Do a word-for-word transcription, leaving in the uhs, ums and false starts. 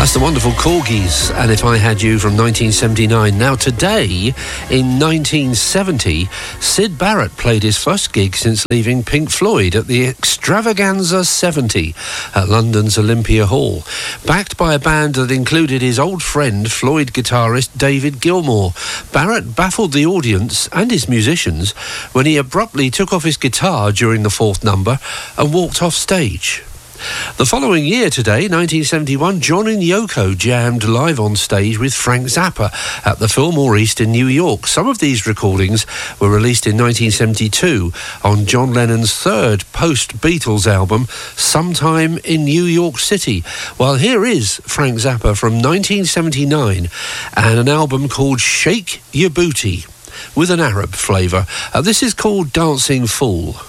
That's the wonderful Corgis, and If I Had You from nineteen seventy-nine. Now today, in nineteen seventy, Syd Barrett played his first gig since leaving Pink Floyd at the Extravaganza seventy at London's Olympia Hall. Backed by a band that included his old friend, Floyd guitarist David Gilmour, Barrett baffled the audience and his musicians when he abruptly took off his guitar during the fourth number and walked off stage. The following year today, nineteen seventy-one, John and Yoko jammed live on stage with Frank Zappa at the Fillmore East in New York. Some of these recordings were released in nineteen seventy-two on John Lennon's third post-Beatles album, Sometime in New York City. Well, here is Frank Zappa from nineteen seventy-nine and an album called Shake Your Booty with an Arab flavour. Uh, this is called Dancing Fool.